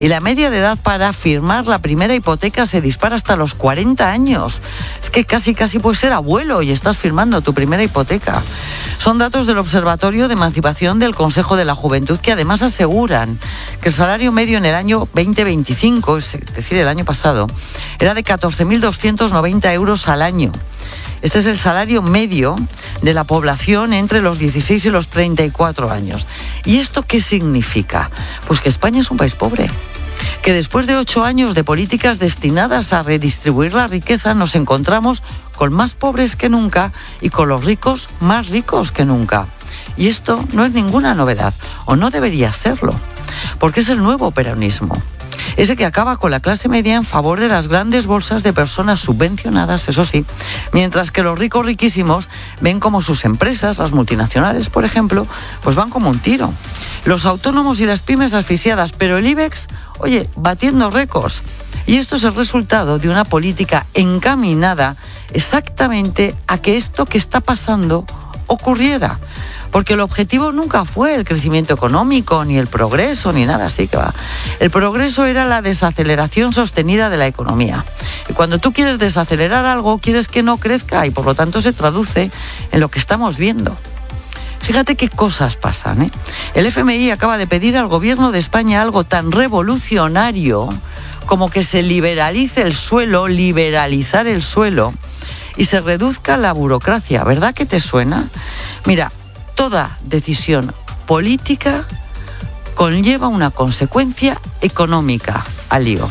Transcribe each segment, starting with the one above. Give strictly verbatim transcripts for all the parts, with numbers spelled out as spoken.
Y la media de edad para firmar la primera hipoteca se dispara hasta los cuarenta años. Es que casi casi puedes ser abuelo y estás firmando tu primera hipoteca. Son datos del Observatorio de Emancipación del Consejo de la Juventud, que además aseguran que el salario medio en el año veinte veinticinco, es decir, el año pasado, era de catorce mil doscientos noventa euros al año. Este es el salario medio de la población entre los dieciséis y los treinta y cuatro años. ¿Y esto qué significa? Pues que España es un país pobre. Que después de ocho años de políticas destinadas a redistribuir la riqueza, nos encontramos con más pobres que nunca y con los ricos más ricos que nunca. Y esto no es ninguna novedad, o no debería serlo, porque es el nuevo peronismo. Ese que acaba con la clase media en favor de las grandes bolsas de personas subvencionadas, eso sí, mientras que los ricos riquísimos ven como sus empresas, las multinacionales, por ejemplo, pues van como un tiro. Los autónomos y las pymes asfixiadas, pero el IBEX, oye, batiendo récords. Y esto es el resultado de una política encaminada exactamente a que esto que está pasando ocurriera. Porque el objetivo nunca fue el crecimiento económico, ni el progreso, ni nada así que va. El progreso era la desaceleración sostenida de la economía. Y cuando tú quieres desacelerar algo, quieres que no crezca y por lo tanto se traduce en lo que estamos viendo. Fíjate qué cosas pasan, ¿eh? El F M I acaba de pedir al gobierno de España algo tan revolucionario como que se liberalice el suelo, liberalizar el suelo y se reduzca la burocracia. ¿Verdad que te suena? Mira, toda decisión política conlleva una consecuencia económica al lío.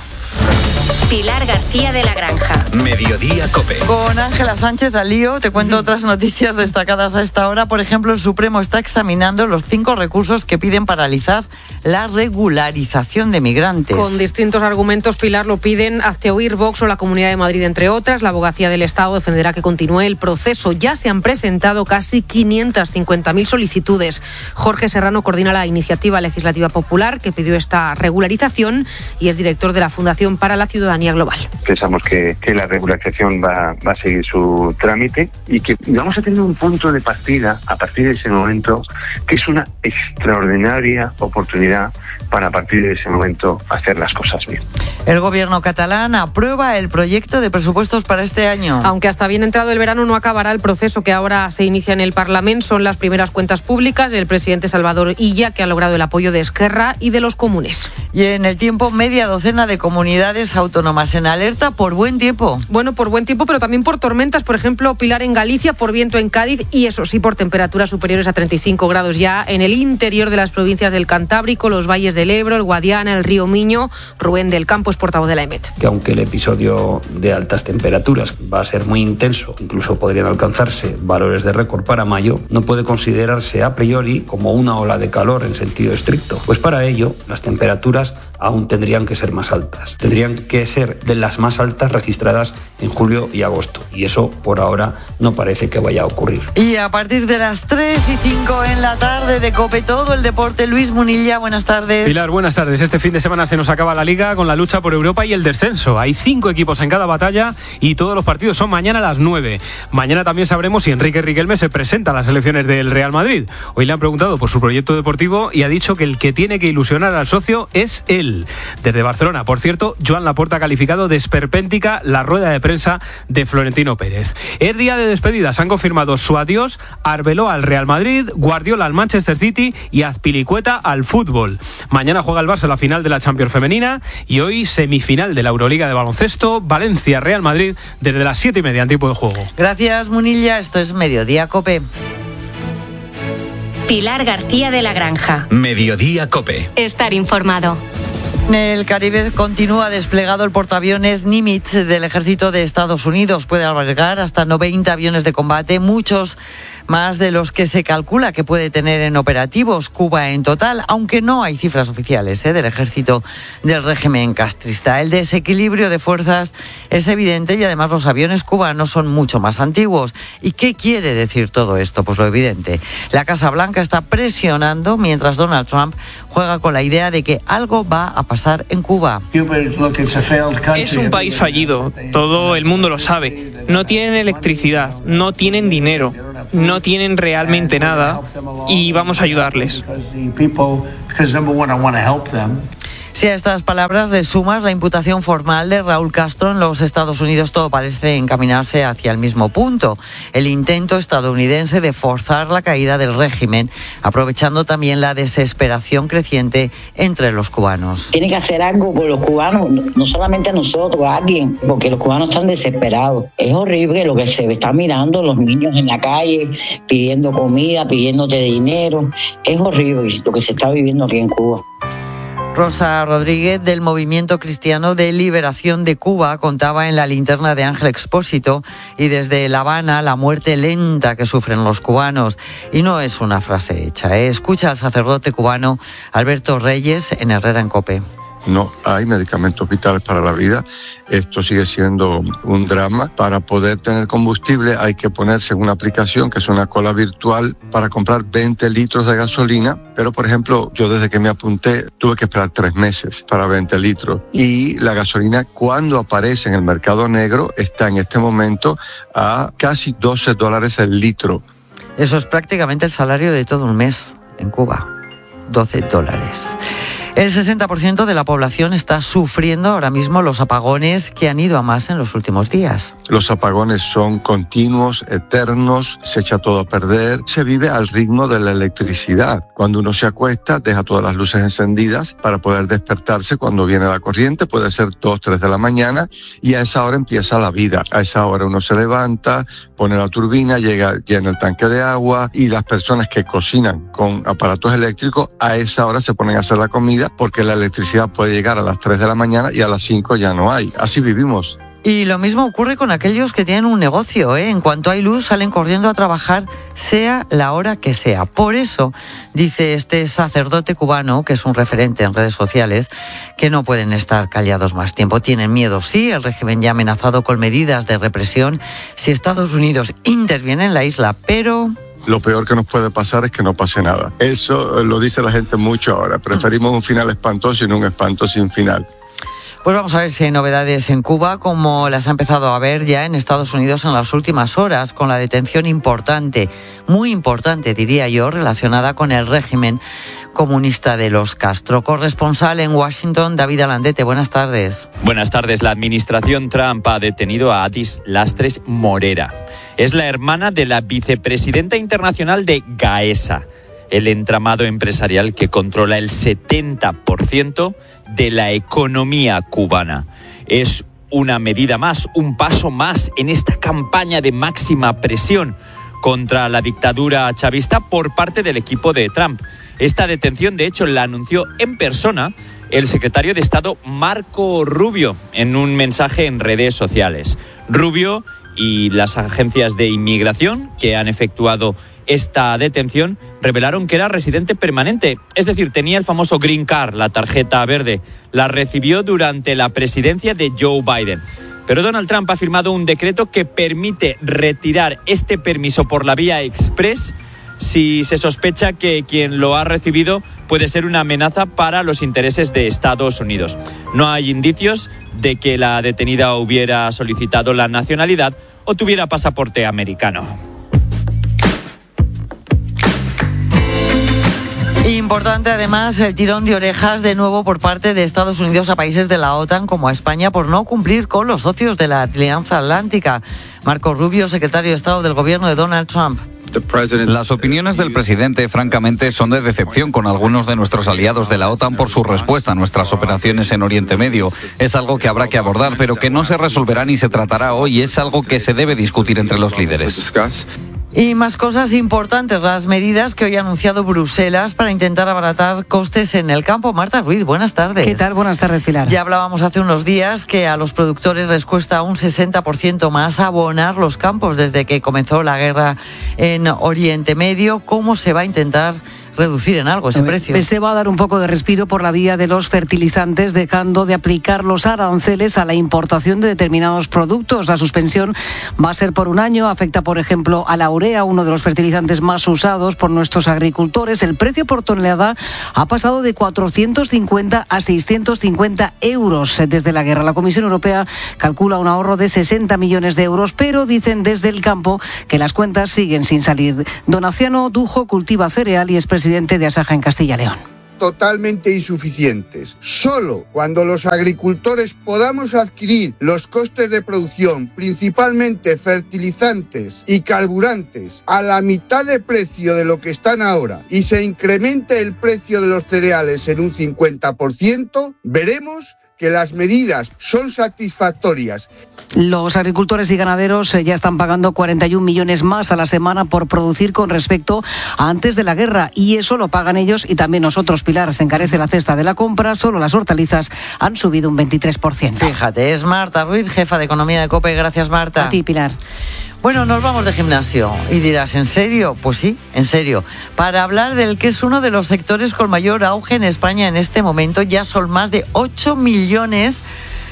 Pilar García de la Granja. Mediodía COPE. Con Ángela Sánchez al lío, te cuento otras noticias destacadas a esta hora. Por ejemplo, el Supremo está examinando los cinco recursos que piden paralizar la regularización de migrantes. Con distintos argumentos, Pilar, lo piden Hazte Oír, Vox o la Comunidad de Madrid, entre otras. La Abogacía del Estado defenderá que continúe el proceso. Ya se han presentado casi quinientas cincuenta mil solicitudes. Jorge Serrano coordina la iniciativa legislativa popular que pidió esta regularización y es director de la Fundación para la Ciudadanía Global. Pensamos que, que la regularización va, va a seguir su trámite y que vamos a tener un punto de partida a partir de ese momento que es una extraordinaria oportunidad para a partir de ese momento hacer las cosas bien. El gobierno catalán aprueba el proyecto de presupuestos para este año. Aunque hasta bien entrado el verano no acabará el proceso que ahora se inicia en el Parlamento. Son las primeras cuentas públicas del presidente Salvador Illa, que ha logrado el apoyo de Esquerra y de los comunes. Y en el tiempo, media docena de comunidades autónomas en alerta por buen tiempo. Bueno, por buen tiempo, pero también por tormentas. Por ejemplo, Pilar en Galicia, por viento en Cádiz y eso sí, por temperaturas superiores a treinta y cinco grados ya en el interior de las provincias del Cantábrico, los valles del Ebro, el Guadiana, el río Miño. Rubén del Campo es portavoz de la EMET. Que aunque el episodio de altas temperaturas va a ser muy intenso, incluso podrían alcanzarse valores de récord para mayo, no puede considerarse a priori como una ola de calor en sentido estricto. Pues para ello, las temperaturas aún tendrían que ser más altas. Tendrían que ser de las más altas registradas en julio y agosto. Y eso, por ahora, no parece que vaya a ocurrir. Y a partir de las tres y cinco en la tarde de COPE, todo el deporte. Luis Munilla, buenas tardes. Pilar, buenas tardes. Este fin de semana se nos acaba la Liga con la lucha por Europa y el descenso. Hay cinco equipos en cada batalla y todos los partidos son mañana a las nueve. Mañana también sabremos si Enrique Riquelme se presenta a las elecciones del Real Madrid. Hoy le han preguntado por su proyecto deportivo y ha dicho que el que tiene que ilusionar al socio es él. Desde Barcelona, por cierto, Joan Laporta ha calificado de esperpéntica la rueda de prensa de Florentino Pérez. Es día de despedidas. Han confirmado su adiós Arbeloa al Real Madrid, Guardiola al Manchester City y Azpilicueta al fútbol. Mañana juega el Barça la final de la Champions femenina y hoy semifinal de la Euroliga de baloncesto, Valencia-Real Madrid desde las siete y media en tiempo de juego. Gracias, Munilla. Esto es Mediodía COPE. Pilar García de la Granja. Mediodía COPE. Estar informado. En el Caribe continúa desplegado el portaaviones Nimitz del Ejército de Estados Unidos. Puede albergar hasta noventa aviones de combate, muchos más de los que se calcula que puede tener en operativos Cuba en total, aunque no hay cifras oficiales ¿eh? del ejército del régimen castrista. El desequilibrio de fuerzas es evidente y además los aviones cubanos son mucho más antiguos. ¿Y qué quiere decir todo esto? Pues lo evidente. La Casa Blanca está presionando mientras Donald Trump juega con la idea de que algo va a pasar en Cuba. Es un país fallido, todo el mundo lo sabe. No tienen electricidad, no tienen dinero, no tienen realmente nada y vamos a ayudarles. Si a estas palabras le sumas la imputación formal de Raúl Castro en los Estados Unidos, todo parece encaminarse hacia el mismo punto: el intento estadounidense de forzar la caída del régimen, aprovechando también la desesperación creciente entre los cubanos. Tiene que hacer algo con los cubanos, no solamente nosotros, alguien, porque los cubanos están desesperados. Es horrible lo que se está mirando, los niños en la calle pidiendo comida, pidiéndote dinero. Es horrible lo que se está viviendo aquí en Cuba. Rosa Rodríguez, del Movimiento Cristiano de Liberación de Cuba, contaba en la linterna de Ángel Expósito, y desde La Habana la muerte lenta que sufren los cubanos. Y no es una frase hecha, ¿eh? Escucha al sacerdote cubano Alberto Reyes en Herrera en COPE. No hay medicamentos vitales para la vida. Esto sigue siendo un drama. Para poder tener combustible hay que ponerse en una aplicación que es una cola virtual para comprar veinte litros de gasolina. Pero, por ejemplo, yo desde que me apunté tuve que esperar tres meses para veinte litros. Y la gasolina, cuando aparece en el mercado negro, está en este momento a casi doce dólares el litro. Eso es prácticamente el salario de todo un mes en Cuba. doce dólares. El sesenta por ciento de la población está sufriendo ahora mismo los apagones que han ido a más en los últimos días. Los apagones son continuos, eternos, se echa todo a perder, se vive al ritmo de la electricidad. Cuando uno se acuesta, deja todas las luces encendidas para poder despertarse cuando viene la corriente, puede ser dos, tres de la mañana, y a esa hora empieza la vida. A esa hora uno se levanta, pone la turbina, llega, llena el tanque de agua, y las personas que cocinan con aparatos eléctricos, a esa hora se ponen a hacer la comida, porque la electricidad puede llegar a las tres de la mañana y a las cinco ya no hay. Así vivimos. Y lo mismo ocurre con aquellos que tienen un negocio, ¿eh? En cuanto hay luz salen corriendo a trabajar, sea la hora que sea. Por eso, dice este sacerdote cubano, que es un referente en redes sociales, que no pueden estar callados más tiempo. Tienen miedo, sí, el régimen ya ha amenazado con medidas de represión si Estados Unidos interviene en la isla, pero... Lo peor que nos puede pasar es que no pase nada. Eso lo dice la gente mucho ahora. Preferimos un final espantoso y no un espanto sin final. Pues vamos a ver si hay novedades en Cuba, como las ha empezado a haber ya en Estados Unidos en las últimas horas, con la detención importante, muy importante diría yo, relacionada con el régimen comunista de los Castro. Corresponsal en Washington, David Alandete, buenas tardes. Buenas tardes. La administración Trump ha detenido a Addis Lastres Morera. Es la hermana de la vicepresidenta internacional de Gaesa, el entramado empresarial que controla el setenta por ciento de la economía cubana. Es una medida más, un paso más en esta campaña de máxima presión contra la dictadura chavista por parte del equipo de Trump. Esta detención, de hecho, la anunció en persona el secretario de Estado Marco Rubio en un mensaje en redes sociales. Rubio y las agencias de inmigración que han efectuado esta detención revelaron que era residente permanente, es decir, tenía el famoso Green Card, la tarjeta verde. La recibió durante la presidencia de Joe Biden. Pero Donald Trump ha firmado un decreto que permite retirar este permiso por la vía express si se sospecha que quien lo ha recibido puede ser una amenaza para los intereses de Estados Unidos. No hay indicios de que la detenida hubiera solicitado la nacionalidad o tuviera pasaporte americano. Importante además el tirón de orejas de nuevo por parte de Estados Unidos a países de la OTAN como a España por no cumplir con los socios de la Alianza Atlántica. Marco Rubio, secretario de Estado del gobierno de Donald Trump. Las opiniones del presidente, francamente, son de decepción con algunos de nuestros aliados de la OTAN por su respuesta a nuestras operaciones en Oriente Medio. Es algo que habrá que abordar, pero que no se resolverá ni se tratará hoy. Es algo que se debe discutir entre los líderes. Y más cosas importantes, las medidas que hoy ha anunciado Bruselas para intentar abaratar costes en el campo. Marta Ruiz, buenas tardes. ¿Qué tal? Buenas tardes, Pilar. Ya hablábamos hace unos días que a los productores les cuesta un sesenta por ciento más abonar los campos desde que comenzó la guerra en Oriente Medio. ¿Cómo se va a intentar reducir en algo ese precio? Se va a dar un poco de respiro por la vía de los fertilizantes, dejando de aplicar los aranceles a la importación de determinados productos. La suspensión va a ser por un año, afecta por ejemplo a la urea, uno de los fertilizantes más usados por nuestros agricultores. El precio por tonelada ha pasado de cuatrocientos cincuenta a seiscientos cincuenta euros desde la guerra. La Comisión Europea calcula un ahorro de sesenta millones de euros, pero dicen desde el campo que las cuentas siguen sin salir. Donaciano Dujo cultiva cereal y es presidente de Asaja en Castilla y León. totalmente insuficientes. Solo cuando los agricultores podamos adquirir los costes de producción, principalmente fertilizantes y carburantes, a la mitad de precio de lo que están ahora y se incremente el precio de los cereales en un cincuenta por ciento, veremos que las medidas son satisfactorias. Los agricultores y ganaderos ya están pagando cuarenta y un millones más a la semana por producir con respecto a antes de la guerra, y eso lo pagan ellos y también nosotros. Pilar, se encarece la cesta de la compra, solo las hortalizas han subido un veintitrés por ciento. Fíjate, es Marta Ruiz, jefa de Economía de COPE. Gracias, Marta. A ti, Pilar. Bueno, nos vamos de gimnasio y dirás, ¿en serio? Pues sí, en serio. Para hablar del que es uno de los sectores con mayor auge en España en este momento, ya son más de ocho millones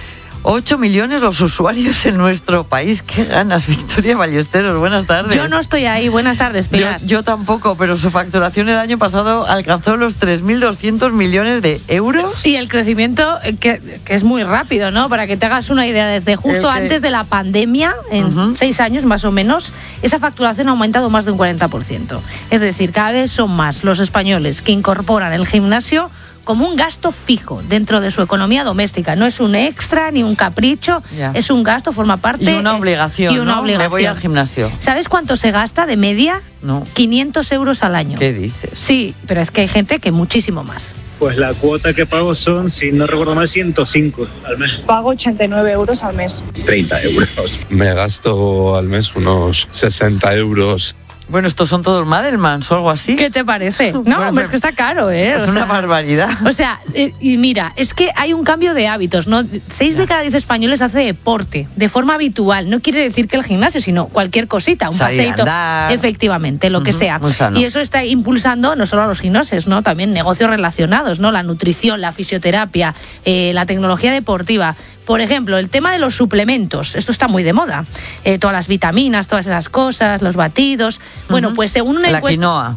ocho millones los usuarios en nuestro país. ¡Qué ganas! Victoria Ballesteros, buenas tardes. Yo no estoy ahí, buenas tardes, Pilar. Yo, yo tampoco, pero su facturación el año pasado alcanzó los tres mil doscientos millones de euros. Y el crecimiento, que, que es muy rápido, ¿no? Para que te hagas una idea, desde justo que... antes de la pandemia, en uh-huh. seis años más o menos, esa facturación ha aumentado más de un cuarenta por ciento. Es decir, cada vez son más los españoles que incorporan el gimnasio como un gasto fijo dentro de su economía doméstica. No es un extra ni un capricho, ya. Es un gasto, forma parte... Y una obligación, y una ¿no? obligación. Me voy al gimnasio. ¿Sabes cuánto se gasta de media? No. quinientos euros al año. ¿Qué dices? Sí, pero es que hay gente que muchísimo más. Pues la cuota que pago son, si no recuerdo mal, ciento cinco al mes. Pago ochenta y nueve euros al mes. treinta euros. Me gasto al mes unos sesenta euros. Bueno, estos son todos Madelmans o algo así. ¿Qué te parece? No, bueno, pero es que está caro, ¿eh? Es o una sea, barbaridad. O sea, eh, y mira, es que hay un cambio de hábitos, ¿no? Seis ya. de cada diez españoles hace deporte de forma habitual. No quiere decir que el gimnasio, sino cualquier cosita, un Salir paseíto. Efectivamente, lo uh-huh, que sea. Y eso está impulsando no solo a los gimnasios, ¿no? También negocios relacionados, ¿no? La nutrición, la fisioterapia, eh, la tecnología deportiva. Por ejemplo, el tema de los suplementos, esto está muy de moda. Eh, todas las vitaminas, todas esas cosas, los batidos. Uh-huh. Bueno, pues según una la encuesta... quinoa.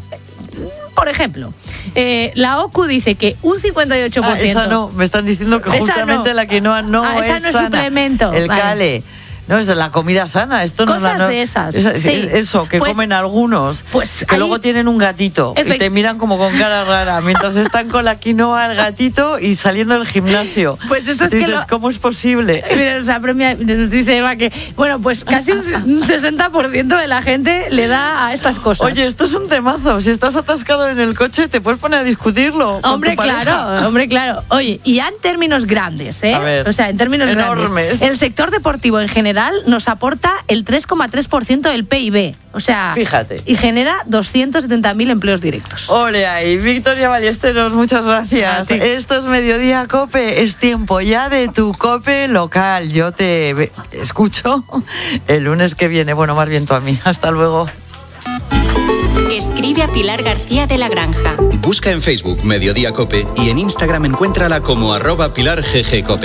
Por ejemplo, eh, la O C U dice que un cincuenta y ocho por ciento... Ah, esa no, me están diciendo que esa justamente no. la quinoa no ah, es esa no es sana. suplemento. El vale. cale. No, es de la comida sana. Esto Cosas no es la, no, de esas. Esa, sí. Eso, que pues, comen algunos. Pues que ahí... luego tienen un gatito. Efect... Y te miran como con cara rara. Mientras están con la quinoa, el gatito y saliendo del gimnasio. Pues eso es dices, que lo... ¿cómo es posible? Mira, o sea, premia, nos dice Eva que, bueno, pues casi un sesenta por ciento de la gente le da a estas cosas. Oye, esto es un temazo. Si estás atascado en el coche, te puedes poner a discutirlo. Hombre, con tu claro, hombre, claro. Oye, y ya en términos grandes, ¿eh? A ver, o sea, en términos enormes. grandes. El sector deportivo en general nos aporta el tres coma tres por ciento del P I B. O sea, fíjate. Y genera doscientos setenta mil empleos directos. Ole ahí, Victoria Ballesteros, muchas gracias. Esto es Mediodía COPE, es tiempo ya de tu COPE local. Yo te escucho el lunes que viene, bueno, más bien tú a mí. Hasta luego. Escribe a Pilar García de la Granja. Busca en Facebook Mediodía COPE y en Instagram encuéntrala como arroba Pilar G G COPE.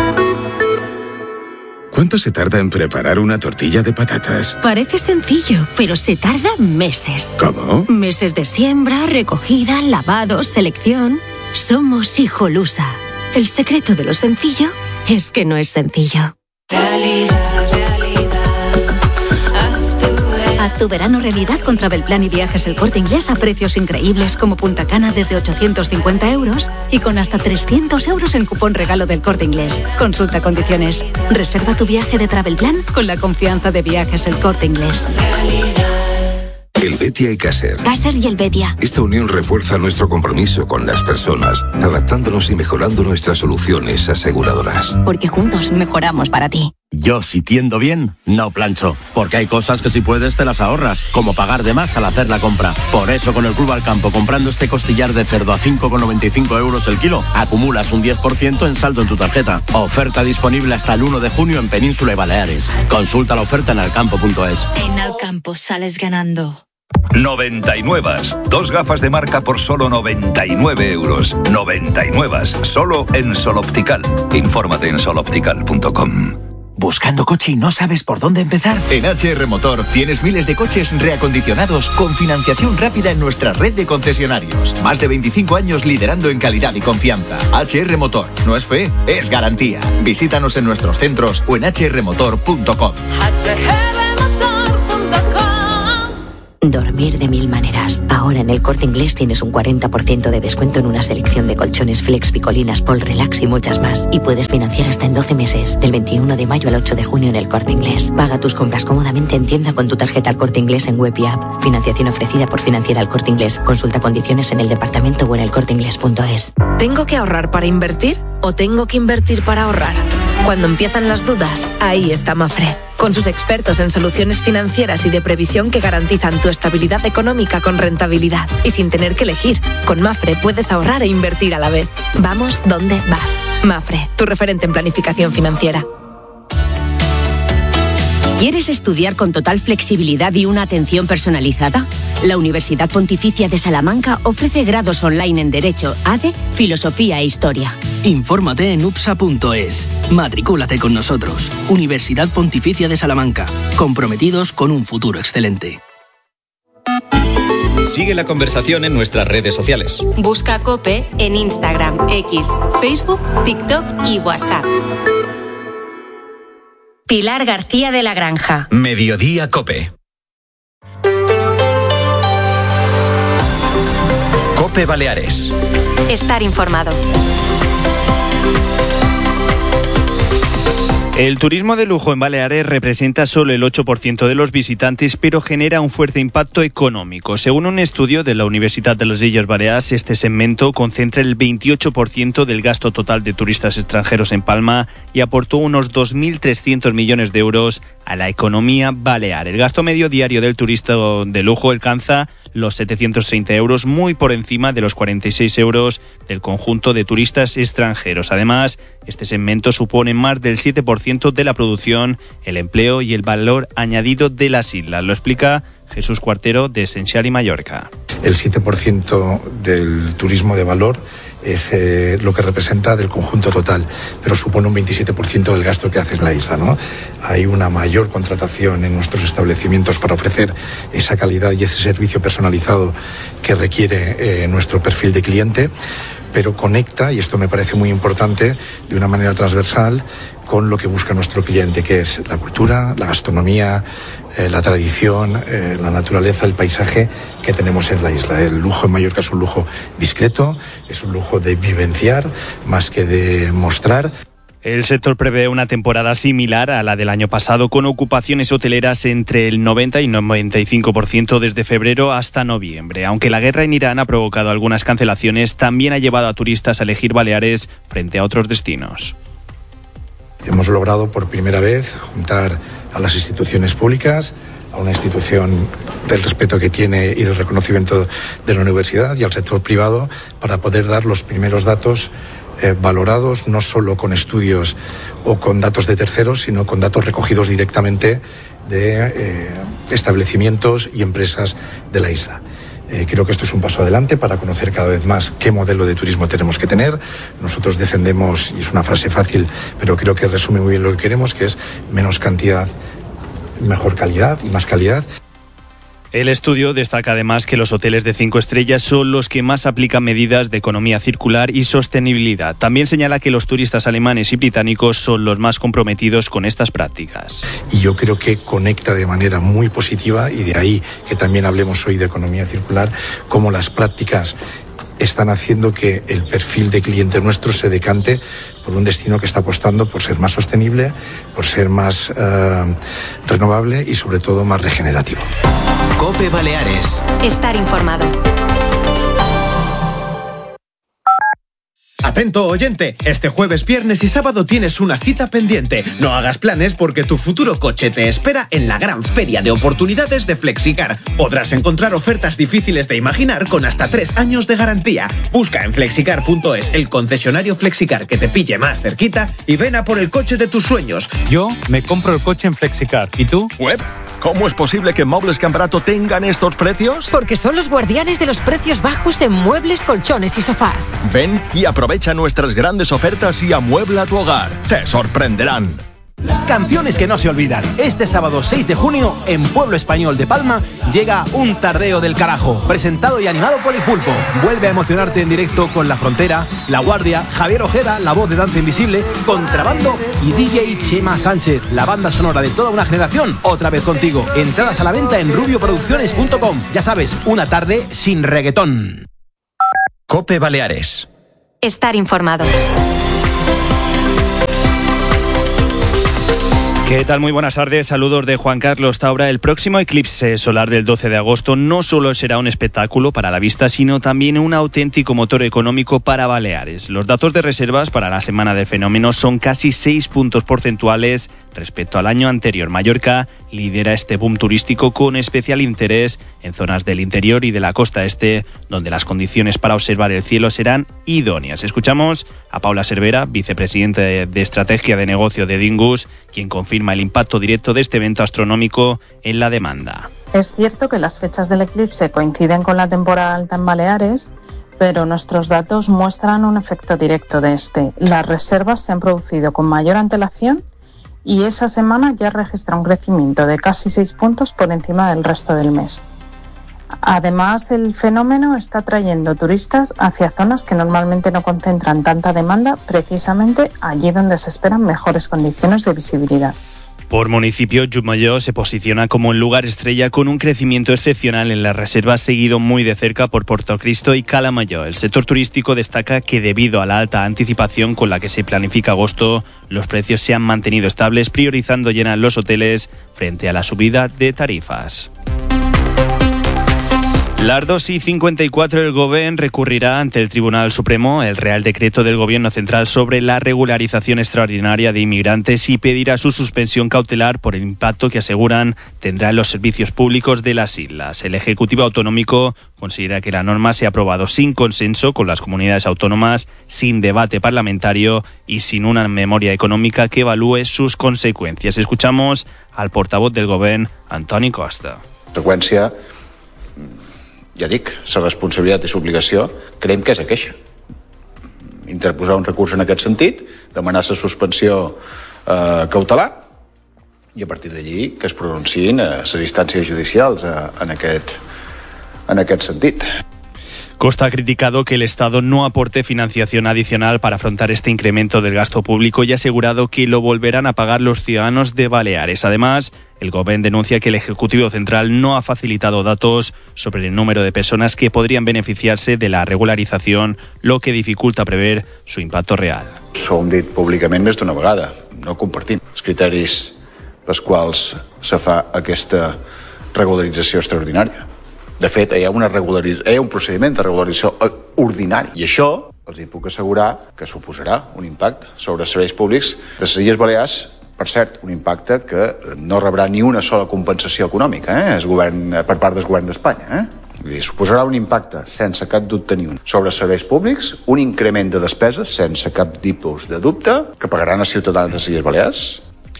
¿Cuánto se tarda en preparar una tortilla de patatas? Parece sencillo, pero se tarda meses. ¿Cómo? Meses de siembra, recogida, lavado, selección. Somos Hijolusa. El secreto de lo sencillo es que no es sencillo. Realidad, realidad. Haz tu, Haz tu verano realidad con Travelplan y Viajes El Corte Inglés a precios increíbles como Punta Cana desde ochocientos cincuenta euros y con hasta trescientos euros en cupón regalo del Corte Inglés. Consulta condiciones. Reserva tu viaje de Travelplan con la confianza de Viajes El Corte Inglés. El Betia y Caser. Caser y el Betia. Esta unión refuerza nuestro compromiso con las personas, adaptándonos y mejorando nuestras soluciones aseguradoras. Porque juntos mejoramos para ti. Yo, si tiendo bien, no plancho. Porque hay cosas que si puedes te las ahorras, como pagar de más al hacer la compra. Por eso con el Club Alcampo, comprando este costillar de cerdo a cinco con noventa y cinco euros el kilo, acumulas un diez por ciento en saldo en tu tarjeta. Oferta disponible hasta el uno de junio en Península y Baleares. Consulta la oferta en alcampo punto es. En Alcampo sales ganando. noventa y nueve. Dos gafas de marca por solo noventa y nueve euros. noventa y nueve. Solo en Sol Optical. Infórmate en sol optical punto com. ¿Buscando coche y no sabes por dónde empezar? En H R Motor tienes miles de coches reacondicionados con financiación rápida en nuestra red de concesionarios. Más de veinticinco años liderando en calidad y confianza. H R Motor. No es fe, es garantía. Visítanos en nuestros centros o en h r motor punto com. Dormir de mil maneras. Ahora en el Corte Inglés tienes un cuarenta por ciento de descuento en una selección de colchones Flex, Picolinas, Pol, Relax y muchas más. Y puedes financiar hasta en doce meses, del veintiuno de mayo al ocho de junio en el Corte Inglés. Paga tus compras cómodamente en tienda con tu tarjeta al Corte Inglés en web y app. Financiación ofrecida por Financiera al Corte Inglés. Consulta condiciones en el departamento o en el corte inglés punto es. ¿Tengo que ahorrar para invertir o tengo que invertir para ahorrar? Cuando empiezan las dudas, ahí está Mafre. Con sus expertos en soluciones financieras y de previsión que garantizan tu estabilidad económica con rentabilidad. Y sin tener que elegir, con Mafre puedes ahorrar e invertir a la vez. Vamos donde vas. Mafre, tu referente en planificación financiera. ¿Quieres estudiar con total flexibilidad y una atención personalizada? La Universidad Pontificia de Salamanca ofrece grados online en Derecho, A D E, Filosofía e Historia. Infórmate en upsa punto es. Matricúlate con nosotros. Universidad Pontificia de Salamanca. Comprometidos con un futuro excelente. Sigue la conversación en nuestras redes sociales. Busca COPE en Instagram, X, Facebook, TikTok y WhatsApp. Pilar García de la Granja. Mediodía COPE. COPE Baleares. Estar informado. El turismo de lujo en Baleares representa solo el ocho por ciento de los visitantes, pero genera un fuerte impacto económico. Según un estudio de la Universidad de las Illes Baleares, este segmento concentra el veintiocho por ciento del gasto total de turistas extranjeros en Palma y aportó unos dos mil trescientos millones de euros a la economía balear. El gasto medio diario del turista de lujo alcanza los setecientos treinta euros, muy por encima de los cuarenta y seis euros del conjunto de turistas extranjeros. Además, este segmento supone más del siete por ciento de la producción, el empleo y el valor añadido de las islas. Lo explica Jesús Cuartero de Senchari Mallorca. El siete por ciento del turismo de valor es eh, lo que representa del conjunto total, pero supone un veintisiete por ciento del gasto que hace en la isla, ¿no? Hay una mayor contratación en nuestros establecimientos para ofrecer esa calidad y ese servicio personalizado que requiere eh, nuestro perfil de cliente, pero conecta, y esto me parece muy importante, de una manera transversal con lo que busca nuestro cliente, que es la cultura, la gastronomía, eh, la tradición, eh, la naturaleza, el paisaje que tenemos en la isla. El lujo en Mallorca es un lujo discreto, es un lujo de vivenciar más que de mostrar. El sector prevé una temporada similar a la del año pasado, con ocupaciones hoteleras entre el noventa y noventa y cinco por ciento desde febrero hasta noviembre. Aunque la guerra en Irán ha provocado algunas cancelaciones, también ha llevado a turistas a elegir Baleares frente a otros destinos. Hemos logrado por primera vez juntar a las instituciones públicas, a una institución del respeto que tiene y del reconocimiento de la universidad, y al sector privado para poder dar los primeros datos Eh, valorados no solo con estudios o con datos de terceros, sino con datos recogidos directamente de eh, establecimientos y empresas de la isla. Eh, creo que esto es un paso adelante para conocer cada vez más qué modelo de turismo tenemos que tener. Nosotros defendemos, y es una frase fácil, pero creo que resume muy bien lo que queremos, que es menos cantidad, mejor calidad y más calidad. El estudio destaca además que los hoteles de cinco estrellas son los que más aplican medidas de economía circular y sostenibilidad. También señala que los turistas alemanes y británicos son los más comprometidos con estas prácticas. Y yo creo que conecta de manera muy positiva, y de ahí que también hablemos hoy de economía circular, cómo las prácticas están haciendo que el perfil de cliente nuestro se decante por un destino que está apostando por ser más sostenible, por ser más eh, renovable y sobre todo más regenerativo. COPE Baleares. Estar informado. Atento oyente, este jueves, viernes y sábado tienes una cita pendiente. No hagas planes porque tu futuro coche te espera en la gran feria de oportunidades de Flexicar. Podrás encontrar ofertas difíciles de imaginar con hasta tres años de garantía. Busca en flexicar punto es el concesionario Flexicar que te pille más cerquita y ven a por el coche de tus sueños. Yo me compro el coche en Flexicar. ¿Y tú? ¿Web? ¿Cómo es posible que Muebles Camparato tengan estos precios? Porque son los guardianes de los precios bajos en muebles, colchones y sofás. Ven y aprovecha nuestras grandes ofertas y amuebla tu hogar. Te sorprenderán. Canciones que no se olvidan. Este sábado seis de junio, en Pueblo Español de Palma, llega Un Tardeo del Carajo, presentado y animado por El Pulpo. Vuelve a emocionarte en directo con La Frontera, La Guardia, Javier Ojeda, la voz de Danza Invisible, Contrabando y D J Chema Sánchez, la banda sonora de toda una generación, otra vez contigo. Entradas a la venta en rubio producciones punto com. Ya sabes, una tarde sin reggaetón. COPE Baleares. Estar informado. ¿Qué tal? Muy buenas tardes, saludos de Juan Carlos Taura. El próximo eclipse solar del doce de agosto no solo será un espectáculo para la vista, sino también un auténtico motor económico para Baleares. Los datos de reservas para la semana del fenómeno son casi seis puntos porcentuales respecto al año anterior. Mallorca lidera este boom turístico con especial interés en zonas del interior y de la costa este, donde las condiciones para observar el cielo serán idóneas. Escuchamos a Paula Cervera, vicepresidenta de Estrategia de Negocio de Dingus, quien confirma el impacto directo de este evento astronómico en la demanda. Es cierto que las fechas del eclipse coinciden con la temporada alta en Baleares, pero nuestros datos muestran un efecto directo de este. Las reservas se han producido con mayor antelación y esa semana ya registra un crecimiento de casi seis puntos por encima del resto del mes. Además, el fenómeno está trayendo turistas hacia zonas que normalmente no concentran tanta demanda, precisamente allí donde se esperan mejores condiciones de visibilidad. Por municipio, Llucmajor se posiciona como el lugar estrella con un crecimiento excepcional en las reservas, seguido muy de cerca por Portocristo y Cala Major. El sector turístico destaca que debido a la alta anticipación con la que se planifica agosto, los precios se han mantenido estables, priorizando llenar los hoteles frente a la subida de tarifas. Las dos y cincuenta y cuatro, el Gobierno recurrirá ante el Tribunal Supremo el Real Decreto del Gobierno Central sobre la regularización extraordinaria de inmigrantes y pedirá su suspensión cautelar por el impacto que aseguran tendrá en los servicios públicos de las islas. El Ejecutivo Autonómico considera que la norma se ha aprobado sin consenso con las comunidades autónomas, sin debate parlamentario y sin una memoria económica que evalúe sus consecuencias. Escuchamos al portavoz del Gobierno, Antoni Costa. Freqüència, ja dic, la responsabilitat i l'obligació creiem que és aquesta. Interposar un recurs en aquest sentit, demanar la suspensió eh, cautelar i a partir d'allí que es pronunciïn a les instàncies judicials eh, en, aquest, en aquest sentit. Costa ha criticado que el Estado no aporte financiación adicional para afrontar este incremento del gasto público y ha asegurado que lo volverán a pagar los ciudadanos de Baleares. Además, el Gobierno denuncia que el Ejecutivo Central no ha facilitado datos sobre el número de personas que podrían beneficiarse de la regularización, lo que dificulta prever su impacto real. S'ho hem dit públicament més d'una vegada. No compartim els criteris pels quals se fa aquesta regularització extraordinària. De fet, hi ha, una regularitz... hi ha un procediment de regularització ordinari. I això els hi puc assegurar que suposarà un impacte sobre els serveis públics de les Illes Balears. Per cert, un impacte que no rebrà ni una sola compensació econòmica eh? el govern, per part del govern d'Espanya. Eh? Vull dir, suposarà un impacte, sense cap dubte ni un, sobre els serveis públics, un increment de despeses, sense cap tipus de dubte, que pagaran els ciutadans de les Illes Balears.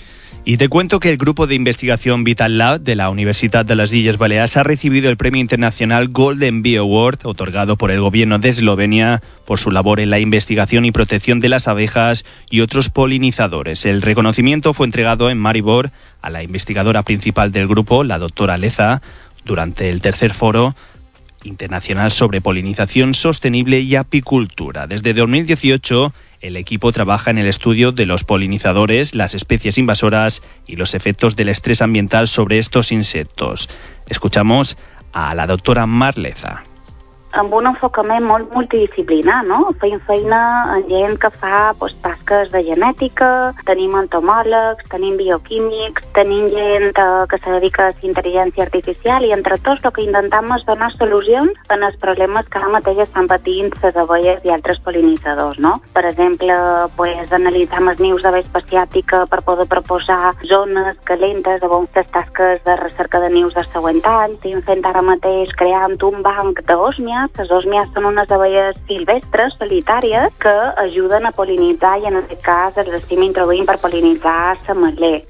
Y te cuento que el grupo de investigación Vital Lab de la Universidad de las Illes Baleares ha recibido el premio internacional Golden Bee Award, otorgado por el gobierno de Eslovenia por su labor en la investigación y protección de las abejas y otros polinizadores. El reconocimiento fue entregado en Maribor a la investigadora principal del grupo, la doctora Leza, durante el tercer foro internacional sobre polinización sostenible y apicultura. Desde dos mil dieciocho, el equipo trabaja en el estudio de los polinizadores, las especies invasoras y los efectos del estrés ambiental sobre estos insectos. Escuchamos a la doctora Marleza. Amb un enfocament molt multidisciplinar, no? Feim feina amb gent que fa pues, tasques de genètica, tenim entomòlegs, tenim bioquímics, tenim gent eh, que se dedica a la intel·ligència artificial i entre tots el que intentem és donar solucions en els problemes que ara mateix estan patint les abelles i altres polinizadors, no? Per exemple, pues, analitzar els nius d'aves asiàtica per poder proposar zones calentes on les tasques de recerca de nius del següent any. Estem fent ara mateix creant un banc d'òsmies. Les òsmies són unes abelles silvestres, solitàries, que ajuden a polinitzar i en aquest cas els estem introduint per polinitzar l'ametler.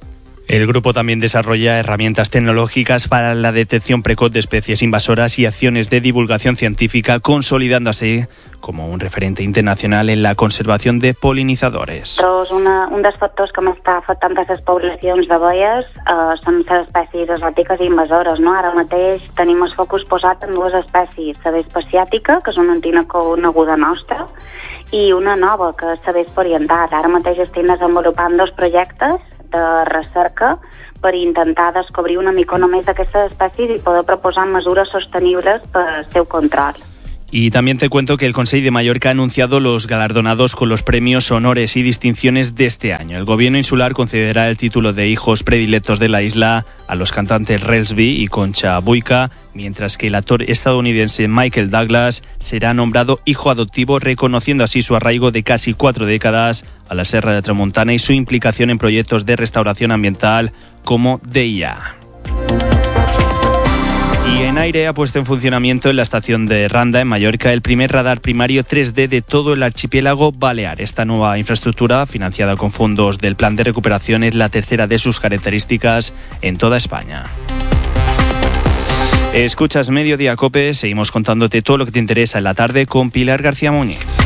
El grupo también desarrolla herramientas tecnológicas para la detección precoz de especies invasoras y acciones de divulgación científica, consolidando así como un referente internacional en la conservación de polinizadores. Doncs una, un dels factors que m'està afectant les poblacions d'abelles eh, són les espècies exòtiques i invasores. No? Ara mateix tenim el focus posat en dues espècies, la vespa asiàtica, que és una antina coneguda nostra, i una nova, que és la vespa oriental. Ara mateix estem desenvolupant dos projectes de recerca per intentar descobrir una mica només d'aquestes espècies i poder proposar mesures sostenibles per al seu control. Y también te cuento que el Consejo de Mallorca ha anunciado los galardonados con los premios, honores y distinciones de este año. El gobierno insular concederá el título de hijos predilectos de la isla a los cantantes Relsby y Concha Buica, mientras que el actor estadounidense Michael Douglas será nombrado hijo adoptivo, reconociendo así su arraigo de casi cuatro décadas a la Serra de Tramontana y su implicación en proyectos de restauración ambiental como D I A. Y en aire ha puesto en funcionamiento en la estación de Randa, en Mallorca, el primer radar primario tres D de todo el archipiélago balear. Esta nueva infraestructura, financiada con fondos del Plan de Recuperación, es la tercera de sus características en toda España. Escuchas Mediodía Cope, seguimos contándote todo lo que te interesa en la tarde con Pilar García Muñiz.